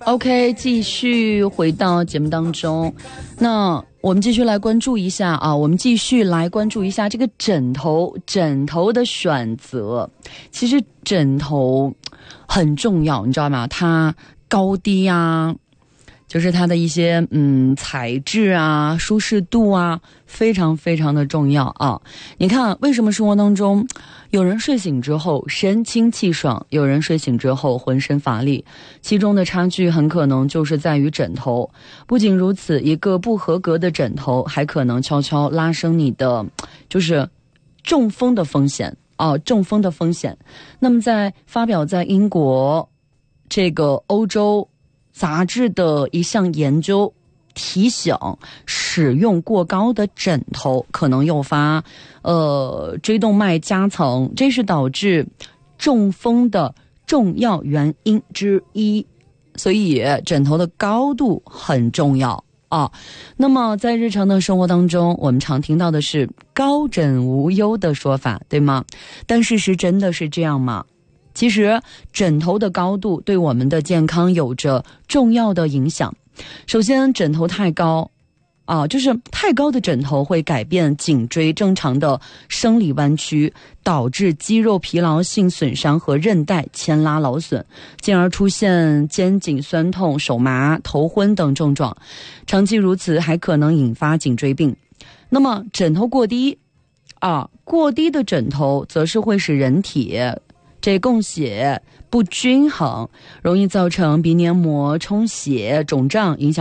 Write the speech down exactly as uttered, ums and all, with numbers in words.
OK， 继续回到节目当中，那我们继续来关注一下啊，我们继续来关注一下这个枕头，枕头的选择。其实枕头很重要，你知道吗？它高低啊，就是它的一些嗯材质啊、舒适度啊，非常非常的重要啊。你看，为什么生活当中有人睡醒之后神清气爽，有人睡醒之后浑身乏力？其中的差距很可能就是在于枕头。不仅如此，一个不合格的枕头还可能悄悄拉升你的就是中风的风险啊，中风的风险。那么在发表在英国这个欧洲杂志的一项研究提醒，使用过高的枕头可能诱发呃椎动脉夹层，这是导致中风的重要原因之一。所以枕头的高度很重要啊。那么在日常的生活当中，我们常听到的是高枕无忧的说法，对吗？但事实真的是这样吗？其实枕头的高度对我们的健康有着重要的影响。首先，枕头太高啊，就是太高的枕头会改变颈椎正常的生理弯曲，导致肌肉疲劳性损伤和韧带牵拉劳损，进而出现肩颈酸痛、手麻、头昏等症状。长期如此还可能引发颈椎病。那么枕头过低啊，过低的枕头则是会使人体这供血不均衡，容易造成鼻黏膜充血、肿胀，影响